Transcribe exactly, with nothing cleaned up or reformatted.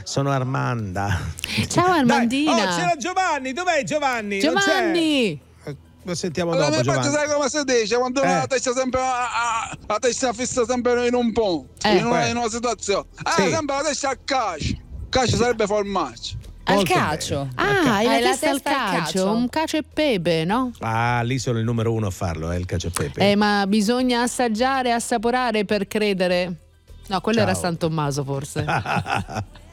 sono Armanda. Ciao Armandina. Dai. Oh, c'era Giovanni, dov'è Giovanni? Giovanni. Non c'è? Lo sentiamo Alla dopo, mia parte Giovanni. sai come si dice? Quando Eh. la testa sempre a, a, la testa fissa sempre in un punto, Eh. in, una, Eh. in una situazione. Ah, Sì. sempre la testa a calcio. Calcio sarebbe formaggio. Al Molto calcio. Ah, hai la Hai la testa al testa al calcio, calcio. un cacio e pepe, no? Ah, lì sono il numero uno a farlo, è il cacio e pepe. Eh, ma bisogna assaggiare, assaporare per credere. No, quello Ciao. era San Tommaso forse.